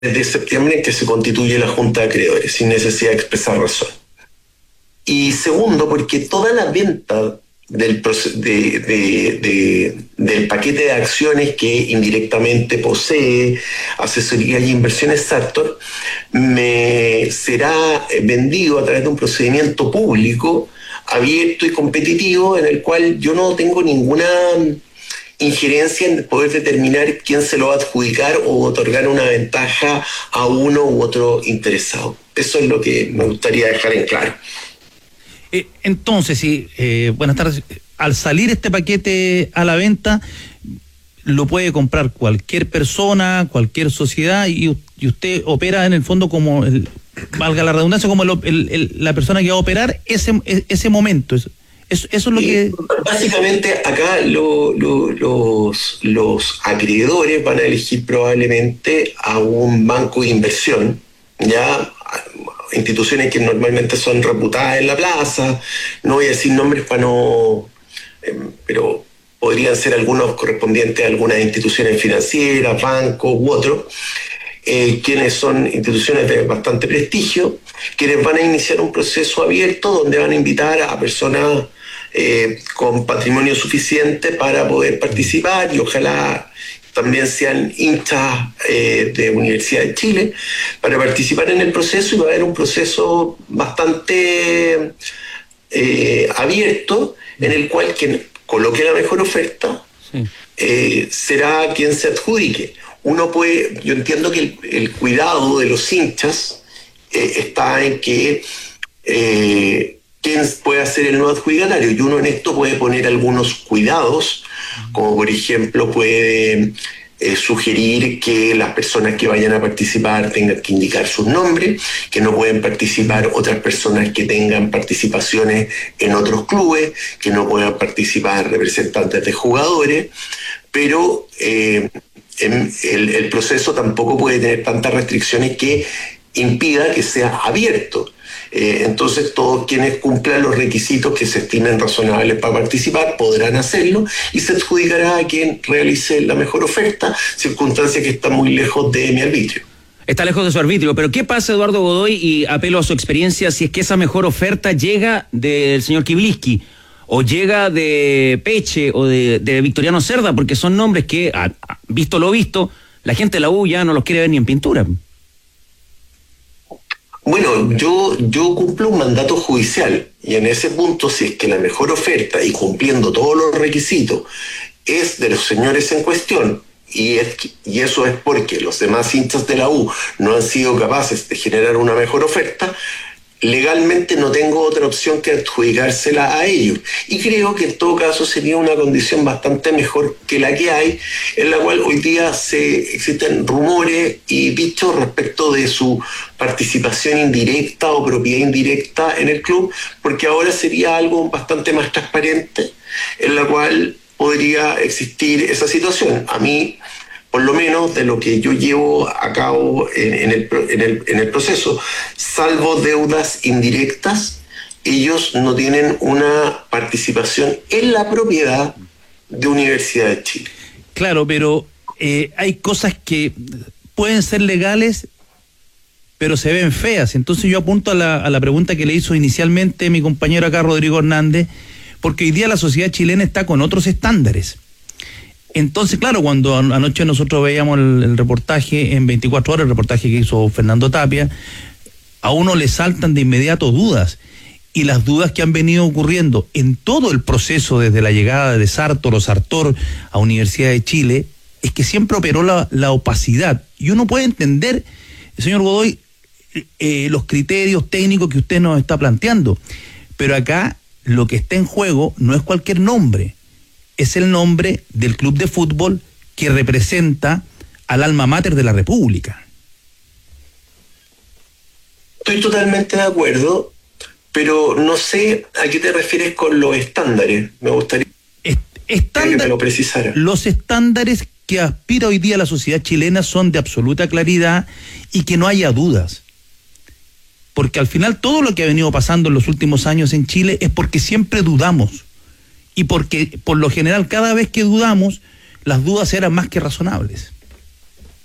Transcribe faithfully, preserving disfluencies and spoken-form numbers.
de septiembre en que se constituye la Junta de Acreedores, sin necesidad de expresar razón. Y segundo, porque toda la venta del, de, de, de, del paquete de acciones que indirectamente posee Asesorías y Inversiones Sartor me será vendido a través de un procedimiento público, abierto y competitivo, en el cual yo no tengo ninguna injerencia en poder determinar quién se lo va a adjudicar o otorgar una ventaja a uno u otro interesado. Eso es lo que me gustaría dejar en claro. Eh, entonces, sí, eh, buenas tardes. Al salir este paquete a la venta, lo puede comprar cualquier persona, cualquier sociedad, y, y usted opera en el fondo como, el, valga la redundancia, como el, el, el, la persona que va a operar ese, ese momento. Eso, eso, eso es lo que... Básicamente acá lo, lo, los, los acreedores van a elegir probablemente a un banco de inversión, ya instituciones que normalmente son reputadas en la plaza, no voy a decir nombres para no... Eh, pero podrían ser algunos correspondientes a algunas instituciones financieras, bancos u otros, eh, quienes son instituciones de bastante prestigio, quienes van a iniciar un proceso abierto donde van a invitar a personas eh, con patrimonio suficiente para poder participar, y ojalá también sean hinchas eh, de Universidad de Chile, para participar en el proceso, y va a haber un proceso bastante eh, abierto, en el cual quien coloque la mejor oferta sí. eh, será quien se adjudique. Uno puede, yo entiendo que el, el cuidado de los hinchas eh, está en que eh, quién puede ser el nuevo adjudicatario, y uno en esto puede poner algunos cuidados, como por ejemplo puede eh, sugerir que las personas que vayan a participar tengan que indicar sus nombres, que no pueden participar otras personas que tengan participaciones en otros clubes, que no puedan participar representantes de jugadores, pero eh, en, el, el proceso tampoco puede tener tantas restricciones que impida que sea abierto. Eh, entonces todos quienes cumplan los requisitos que se estimen razonables para participar podrán hacerlo, y se adjudicará a quien realice la mejor oferta, circunstancia que está muy lejos de mi arbitrio. Está lejos de su arbitrio, pero ¿qué pasa, Eduardo Godoy, y apelo a su experiencia, si es que esa mejor oferta llega del señor Kibliski, o llega de Peche, o de, de Victoriano Cerda, porque son nombres que, a, a, visto lo visto, la gente de la U ya no los quiere ver ni en pintura? Bueno, yo, yo cumplo un mandato judicial, y en ese punto, si es que la mejor oferta, y cumpliendo todos los requisitos, es de los señores en cuestión, y, es, y eso es porque los demás hinchas de la U no han sido capaces de generar una mejor oferta, legalmente no tengo otra opción que adjudicársela a ellos. Y creo que en todo caso sería una condición bastante mejor que la que hay, en la cual hoy día se existen rumores y dichos respecto de su participación indirecta o propiedad indirecta en el club, porque ahora sería algo bastante más transparente, en la cual podría existir esa situación. A mí, por lo menos de lo que yo llevo a cabo en, en, el, en, el, en el proceso, salvo deudas indirectas, ellos no tienen una participación en la propiedad de Universidad de Chile. Claro, pero eh, hay cosas que pueden ser legales, pero se ven feas. Entonces yo apunto a la, a la pregunta que le hizo inicialmente mi compañero acá, Rodrigo Hernández, porque hoy día la sociedad chilena está con otros estándares. Entonces, claro, cuando anoche nosotros veíamos el, el reportaje en veinticuatro horas, el reportaje que hizo Fernando Tapia, a uno le saltan de inmediato dudas, y las dudas que han venido ocurriendo en todo el proceso desde la llegada de Sartor o Sartor a Universidad de Chile, es que siempre operó la, la opacidad, y uno puede entender, señor Godoy, eh, los criterios técnicos que usted nos está planteando, pero acá lo que está en juego no es cualquier nombre, es el nombre del club de fútbol que representa al alma mater de la República. Estoy totalmente de acuerdo, pero no sé a qué te refieres con los estándares. Me gustaría Estándar, que me lo precisara. Los estándares que aspira hoy día la sociedad chilena son de absoluta claridad y que no haya dudas. Porque al final todo lo que ha venido pasando en los últimos años en Chile es porque siempre dudamos. Y porque, por lo general, cada vez que dudamos, las dudas eran más que razonables.